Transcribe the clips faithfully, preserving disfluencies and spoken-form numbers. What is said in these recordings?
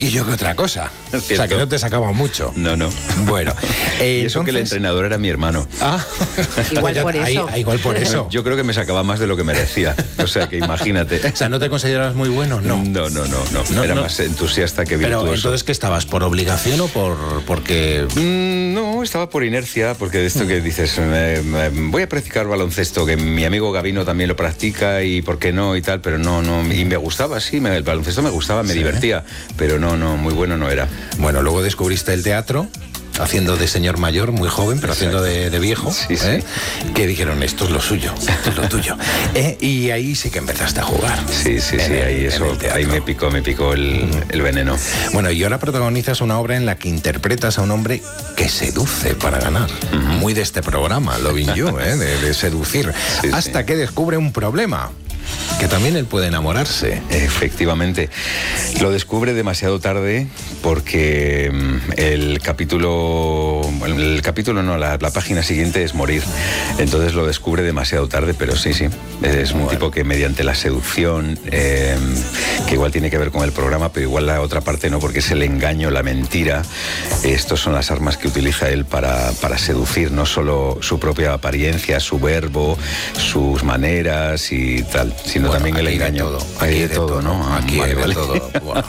Y yo que otra cosa. O sea, que no te sacaba mucho. No, no. Bueno. Eh, y eso entonces... que el entrenador era mi hermano. Ah, igual por eso. Ahí, igual por eso. Yo creo que me sacaba más de lo que merecía. O sea, que imagínate. O sea, ¿no te consideras muy bueno? No. No, no, no. no. no era no. más entusiasta que virtuoso. Pero entonces, ¿qué estabas? ¿Por obligación o por porque...? Mm, no, estaba por inercia, porque de esto que dices, eh, voy a practicar baloncesto, que mi amigo Gabino también lo practica y por qué no y tal, pero no, no. Y me gustaba, sí, me, el baloncesto me gustaba, me sí. divertía, pero no, no, muy bueno no era. Bueno, luego descubriste el teatro, haciendo de señor mayor, muy joven, pero Exacto. haciendo de, de viejo, sí, ¿eh? sí. que dijeron, esto es lo suyo, esto es lo tuyo. ¿Eh? Y ahí sí que empezaste a jugar. Sí, sí, sí, el, ahí, eso, ahí me picó, me picó el, el veneno. Bueno, y ahora protagonizas una obra en la que interpretas a un hombre que seduce para ganar. Uh-huh. Muy de este programa, Loving You, ¿eh? de, de seducir, sí, hasta sí. que descubre un problema. Que también él puede enamorarse. Efectivamente. Lo descubre demasiado tarde porque el capítulo... El capítulo no, la, la página siguiente es morir. Entonces lo descubre demasiado tarde, pero sí, sí. Es un bueno. tipo que mediante la seducción, eh, que igual tiene que ver con el programa, pero igual la otra parte no, porque es el engaño, la mentira. Estos son las armas que utiliza él para, para seducir, no solo su propia apariencia, su verbo, sus maneras y tal, sino bueno, también el engaño. Todo, aquí hay de todo, todo, ¿no? Aquí vale, hay de vale. todo. Bueno.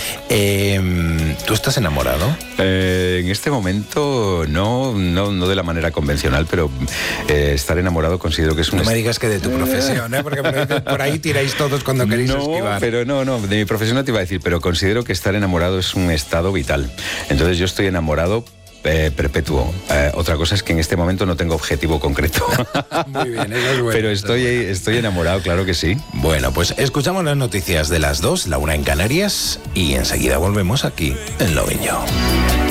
eh, ¿Tú estás enamorado? Eh, en este momento no, no, no de la manera convencional, pero eh, estar enamorado considero que es un... No me digas que de tu profesión, ¿eh? Porque por ahí, por ahí tiráis todos cuando queréis no, esquivar. Pero no, no, de mi profesión no te iba a decir, pero considero que estar enamorado es un estado vital. Entonces yo estoy enamorado Eh, perpetuo. Eh, otra cosa es que en este momento no tengo objetivo concreto. Muy bien, eso es bueno. Pero estoy, estoy enamorado, claro que sí. Bueno, pues escuchamos las noticias de las dos, la una en Canarias, y enseguida volvemos aquí en Loving You.